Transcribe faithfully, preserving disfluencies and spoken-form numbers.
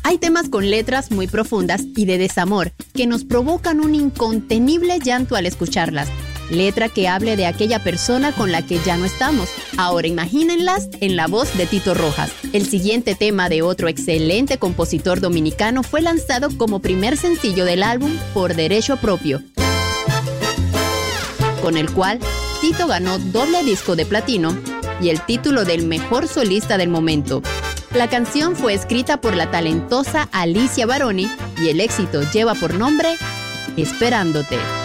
Hay temas con letras muy profundas y de desamor que nos provocan un incontenible llanto al escucharlas. Letra que hable de aquella persona con la que ya no estamos. Ahora imagínenlas en la voz de Tito Rojas. El siguiente tema de otro excelente compositor dominicano fue lanzado como primer sencillo del álbum Por Derecho Propio, con el cual Tito ganó doble disco de platino y el título del mejor solista del momento. La canción fue escrita por la talentosa Alicia Baroni y el éxito lleva por nombre Esperándote.